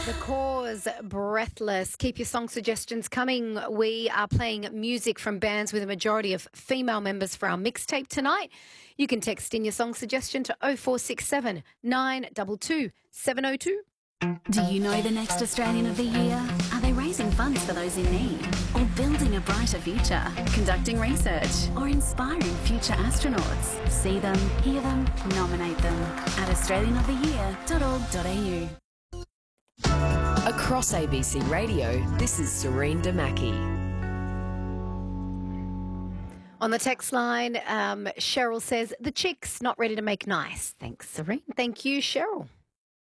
The Cause, Breathless. Keep your song suggestions coming. We are playing music from bands with a majority of female members for our mixtape tonight. You can text in your song suggestion to 0467 922 702. Do you know the next Australian of the Year? Are they raising funds for those in need? Or building a brighter future? Conducting research? Or inspiring future astronauts? See them, hear them, nominate them at australianoftheyear.org.au. Across ABC Radio, this is Serene Damaki. On the text line, Cheryl says, the Chicks not ready to make nice. Thanks, Serene. Thank you, Cheryl.